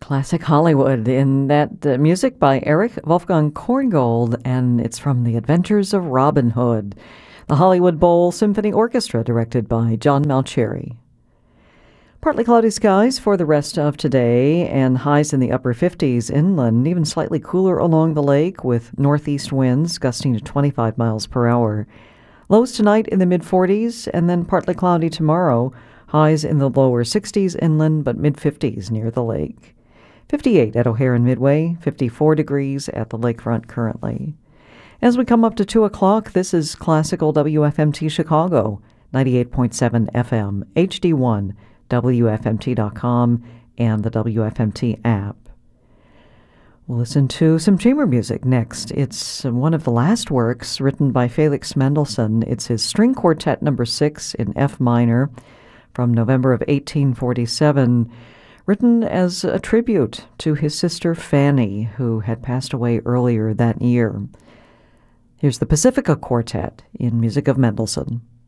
Classic Hollywood in that music by Erich Wolfgang Korngold, and it's from The Adventures of Robin Hood, the Hollywood Bowl Symphony Orchestra, directed by John Malcheri. Partly cloudy skies for the rest of today, and highs in the upper 50s inland, even slightly cooler along the lake with northeast winds gusting to 25 miles per hour. Lows tonight in the mid-40s, and then partly cloudy tomorrow. Highs in the lower 60s inland, but mid-50s near the lake. 58 at O'Hare and Midway, 54 degrees at the lakefront currently. As we come up to 2 o'clock, this is Classical WFMT Chicago, 98.7 FM, HD1, WFMT.com, and the WFMT app. We'll listen to some chamber music next. It's one of the last works written by Felix Mendelssohn. It's his String Quartet No. 6 in F minor from November of 1847, written as a tribute to his sister Fanny, who had passed away earlier that year. Here's the Pacifica Quartet in music of Mendelssohn.